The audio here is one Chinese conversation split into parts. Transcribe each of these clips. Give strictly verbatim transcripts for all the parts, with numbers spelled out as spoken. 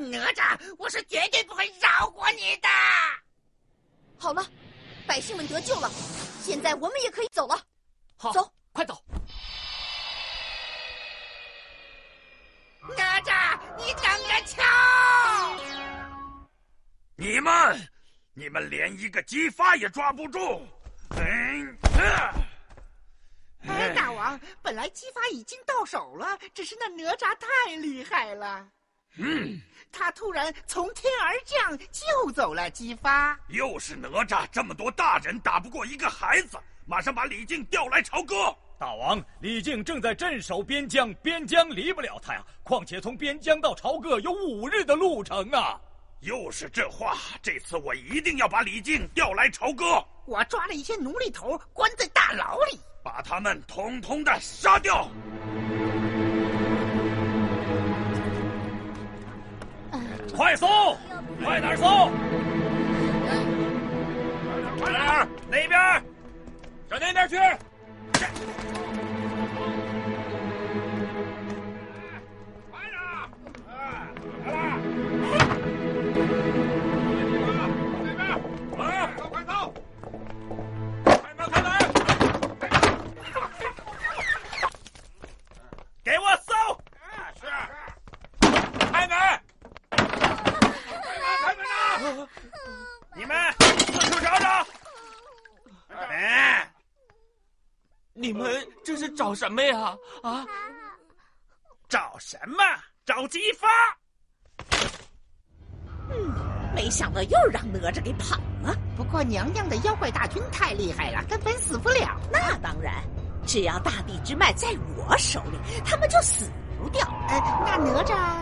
哪吒，我是绝对不会饶过你的。 好了，百姓们得救了，现在我们也可以走了。 好， 走， 快走。 哪吒，你等着瞧！ 你们，你们连一个姬发也抓不住。嗯。啊哎，大王，本来姬发已经到手了，只是那哪吒太厉害了。 嗯， 他突然从天而降，救走了姬发。 又是哪吒，这么多大人打不过一个孩子，马上把李靖调来朝歌。 大王，李靖正在镇守边疆，边疆离不了他呀。况且从边疆到朝歌有五日的路程啊。 又是这话，这次我一定要把李靖调来朝歌。 我抓了一些奴隶头，关在大牢里， 把他们统统的杀掉。 快搜，快点搜！ 快点儿，那边， 上那边去。 快点儿，啊，来了！那边，啊，快走！开门，开门！给我搜！啊，是。开门！开门呐！你们四处找找。哎， 你们这是找什么呀？啊？ 找什么？找姬发。 嗯，没想到又让哪吒给跑了。 不过娘娘的妖怪大军太厉害了，根本死不了。 那当然，只要大地之脉在我手里，他们就死不掉。 呃，那哪吒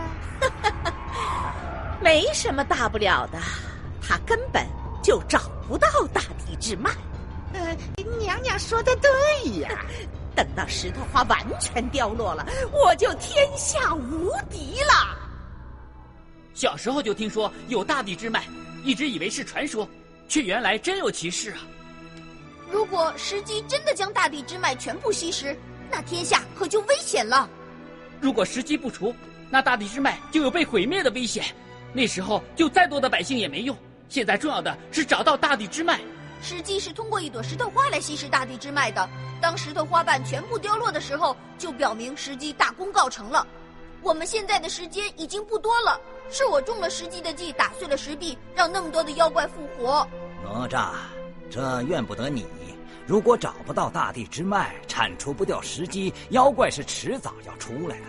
没什么大不了的，他根本就找不到大地之脉。 呃，娘娘说的对呀。 等到石头花完全掉落了，我就天下无敌了。 小时候就听说有大地之脉，一直以为是传说，却原来真有其事啊。 如果石矶真的将大地之脉全部吸食，那天下可就危险了。 如果石矶不除，那大地之脉就有被毁灭的危险，那时候就再多的百姓也没用。现在重要的是找到大地之脉。 石矶是通过一朵石头花来吸食大地之脉的，当石头花瓣全部凋落的时候，就表明石矶大功告成了。我们现在的时间已经不多了，是我中了石矶的计，打碎了石壁，让那么多的妖怪复活。 哪吒，这怨不得你。如果找不到大地之脉，铲除不掉石矶，妖怪是迟早要出来的。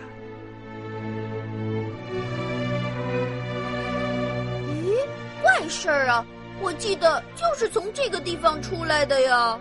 咦，怪事儿啊！我记得就是从这个地方出来的呀。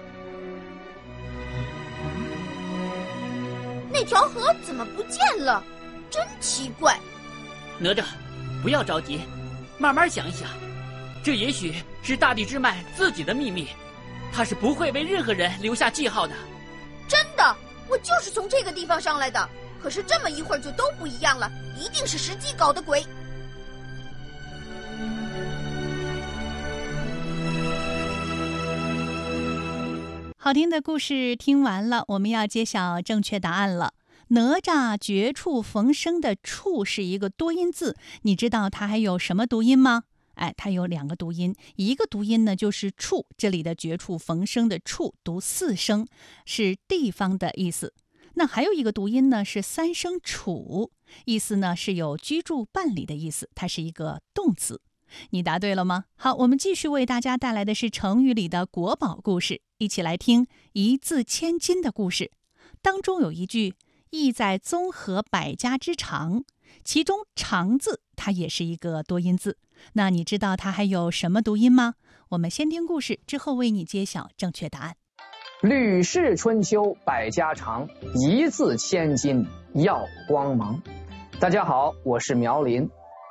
那条河怎么不见了？真奇怪。 哪吒，不要着急，慢慢想一想，这也许是大地之脉自己的秘密，它是不会为任何人留下记号的。 真的，我就是从这个地方上来的，可是这么一会儿就都不一样了，一定是石矶搞的鬼。 好听的故事听完了，我们要揭晓正确答案了。哪吒绝处逢生的处是一个多音字，你知道它还有什么读音吗？哎，它有两个读音，一个读音呢就是处，这里的绝处逢生的处读四声，是地方的意思。那还有一个读音呢是三声处，意思呢是有居住办理的意思，它是一个动词。你答对了吗？好，我们继续为大家带来的是成语里的国宝故事，一起来听一字千金的故事。当中有一句意在综合百家之长，其中长字它也是一个多音字，那你知道它还有什么读音吗？我们先听故事，之后为你揭晓正确答案。 吕氏春秋百家长，一字千金耀光芒。大家好，我是苗林。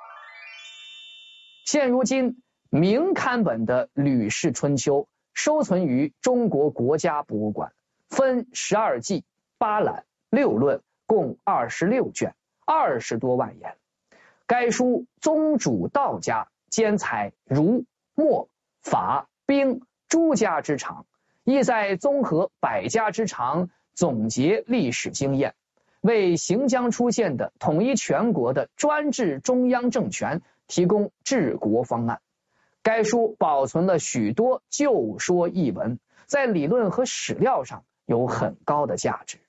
现如今明刊本的《吕氏春秋》收存于中国国家博物馆，分十二纪、八览、六论，共二十六卷，二十多万言。该书宗主道家，兼采儒、墨、法、兵诸家之长，意在综合百家之长，总结历史经验，为行将出现的统一全国的专制中央政权提供治国方案。该书保存了许多旧说异闻，在理论和史料上有很高的价值。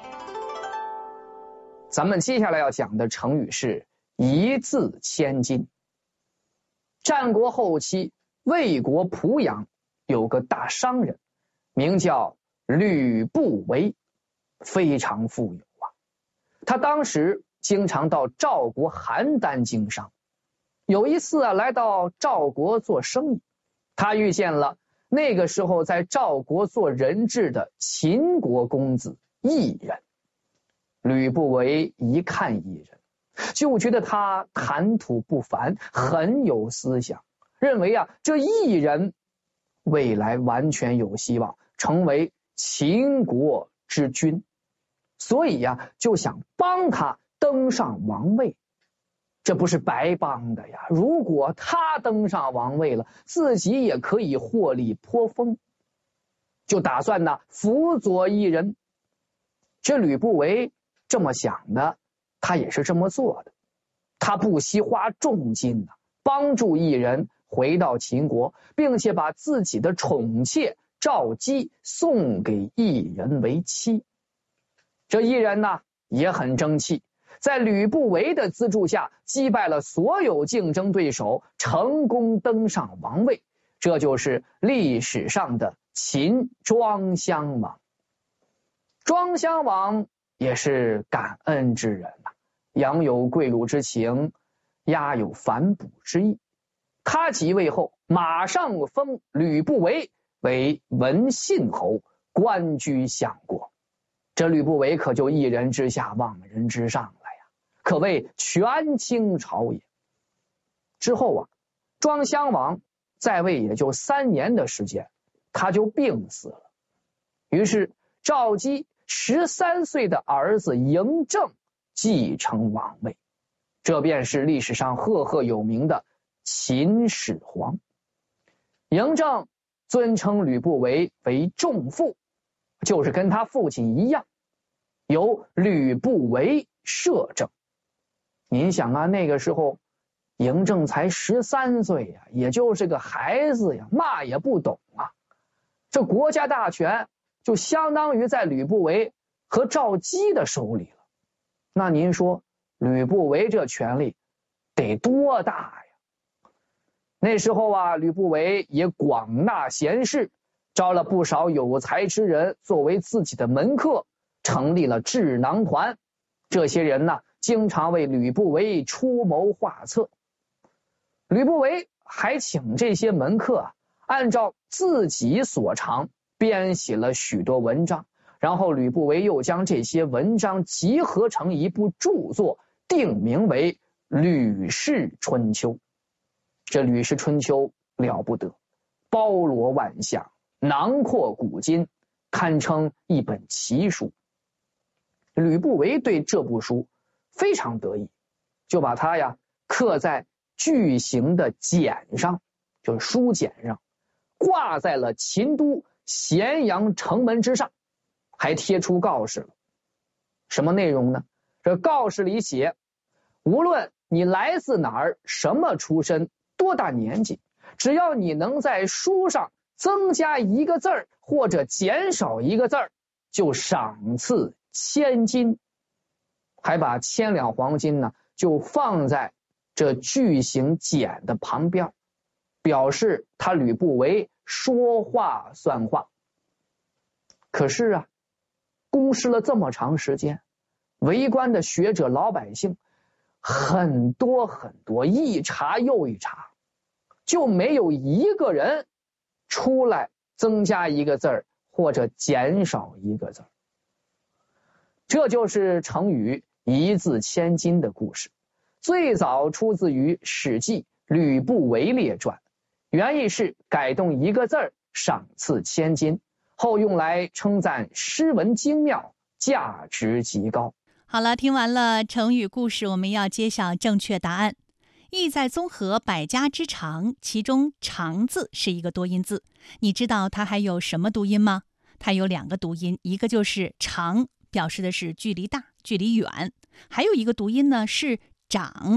咱们接下来要讲的成语是一字千金。战国后期，魏国濮阳有个大商人，名叫吕不韦，非常富有啊。他当时经常到赵国邯郸经商。有一次啊，来到赵国做生意，他遇见了那个时候在赵国做人质的秦国公子异人。吕不韦一看异人，就觉得他谈吐不凡，很有思想，认为啊，这异人未来完全有希望成为秦国之君，所以呀、啊，就想帮他登上王位。这不是白帮的呀！如果他登上王位了，自己也可以获利颇丰，就打算呢辅佐异人。这吕不韦这么想的，他也是这么做的。他不惜花重金呢，帮助异人回到秦国，并且把自己的宠妾赵姬送给异人为妻。这异人呢也很争气，在吕不韦的资助下，击败了所有竞争对手，成功登上王位。这就是历史上的秦庄襄王。庄襄王也是感恩之人呐、啊，养有贵辱之情，压有反哺之意。他即位后，马上封吕不韦为文信侯，官居相国。这吕不韦可就一人之下，万人之上了呀，可谓权倾朝野。之后啊，庄襄王在位也就三年的时间，他就病死了。于是赵姬十三岁的儿子嬴政继承王位，这便是历史上赫赫有名的秦始皇。嬴政尊称吕不韦为仲父，就是跟他父亲一样，由吕不韦摄政。您想啊，那个时候嬴政才十三岁呀、啊，也就是个孩子呀，嘛也不懂啊。这国家大权就相当于在吕不韦和赵姬的手里了。那您说吕不韦这权力得多大呀？那时候啊，吕不韦也广纳贤士，招了不少有才之人作为自己的门客，成立了智囊团。这些人呢，经常为吕不韦出谋划策。吕不韦还请这些门客啊，按照自己所长编写了许多文章，然后吕不韦又将这些文章集合成一部著作，定名为《吕氏春秋》。这《吕氏春秋》了不得，包罗万象，囊括古今，堪称一本奇书。吕不韦对这部书非常得意，就把它呀刻在巨型的简上，就是书简上，挂在了秦都咸阳城门之上，还贴出告示了。什么内容呢？这告示里写，无论你来自哪儿，什么出身，多大年纪，只要你能在书上增加一个字儿或者减少一个字儿，就赏赐千金。还把千两黄金呢就放在这巨型简的旁边，表示他吕不韦说话算话。可是啊，公示了这么长时间，围观的学者老百姓很多很多，一茬又一茬，就没有一个人出来增加一个字儿或者减少一个字儿。这就是成语一字千金的故事，最早出自于《史记·吕不韦列传》，原意是改动一个字儿赏赐千金，后用来称赞诗文精妙，价值极高。 好了，听完了成语故事，我们要揭晓正确答案。意在综合百家之长，其中长字是一个多音字，你知道它还有什么读音吗？它有两个读音，一个就是长，表示的是距离大、距离远，还有一个读音呢是长，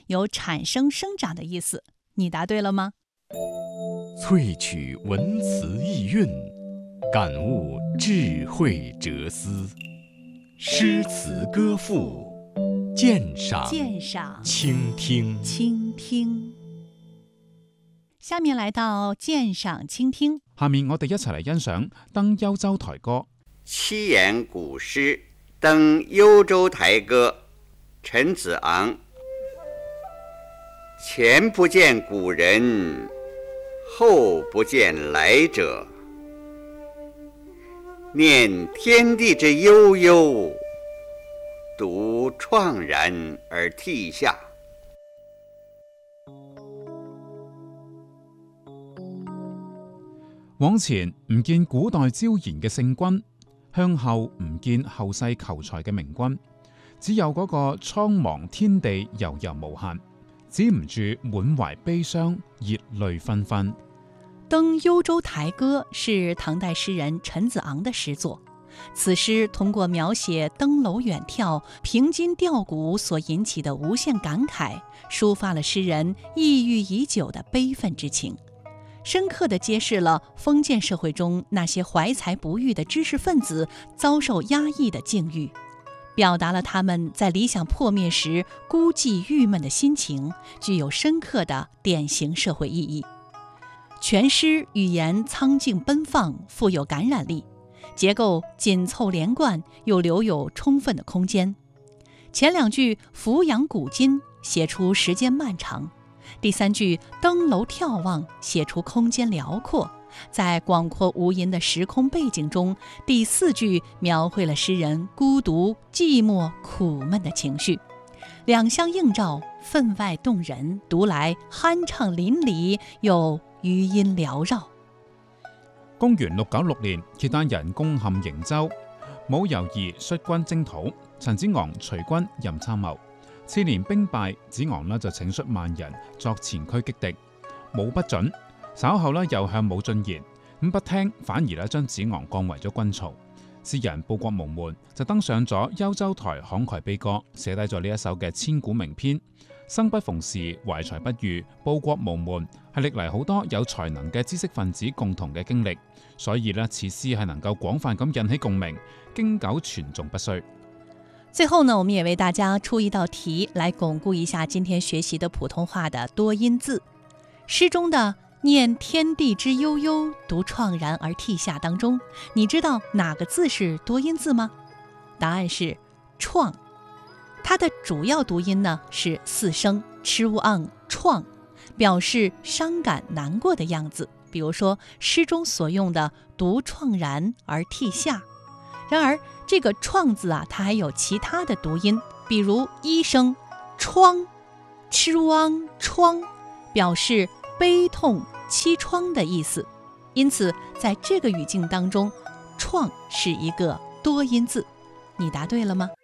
有产生、生长的意思。你答对了吗？ 萃取文辞意蕴，感悟智慧哲思，诗词歌赋，鉴赏鉴赏倾听倾聽。下面來到鑑賞傾聽。 下面我哋一齊嚟欣賞《登幽州台歌》。 七言古詩《登幽州台歌》，陈子昂。前不见古人，后不见来者。念天地之悠悠，獨愴然而涕下。 往前唔見古代昭然嘅聖君，向後唔見後世求才嘅明君，只有嗰個蒼茫天地悠悠無限，止唔住滿懷悲傷，熱淚紛紛。 登幽州台歌是唐代詩人陳子昂的詩作，此詩通過描寫登樓遠眺、憑金吊古所引起的無限感慨，抒發了詩人抑鬱已久的悲憤之情，深刻地揭示了封建社會中那些懷才不遇的知識分子遭受壓抑的境遇，表達了他們在理想破滅時孤寂鬱悶的心情，具有深刻的典型社會意義。全詩語言蒼勁奔放，富有感染力，結構緊湊連貫，又留有充分的空間。前兩句俯仰古今，寫出時間漫長；第三句登樓眺望，寫出空間遼闊。在廣闊無垠的時空背景中，第四句描繪了詩人孤獨、寂寞、苦悶的情緒，兩相映照，分外動人，讀來酣暢淋漓，又餘音繚繞。 公元六九六年，契丹人攻陷瀛州，冇猶豫率軍征討，陳子昂隨軍任參謀。次年兵敗，子昂呢就請率萬人作前驅擊敵，武不准。稍後呢又向武進言，咁不聽，反而呢將子昂降為咗軍曹。詩人報國無門，就登上咗幽州台慷慨悲歌，寫低咗呢一首嘅千古名篇。生不逢時，懷才不遇，報國無門，係歷嚟好多有才能嘅知識分子共同嘅經歷，所以呢此詩係能夠廣泛咁引起共鳴，經久傳頌不衰。 最後呢，我們也為大家出一道題，來鞏固一下今天學習的普通話的多音字。詩中的念天地之悠悠，獨愴然而涕下當中，你知道哪個字是多音字嗎？答案是愴。它的主要讀音呢是四聲 ch ang 愴，表示傷感難過的樣子。比如說詩中所用的獨愴然而涕下。然而這個愴字啊，它還有其他的讀音，比如一聲瘡 ch ang 瘡，表示悲痛淒愴的意思。因此在這個語境當中，愴是一個多音字。你答對了嗎？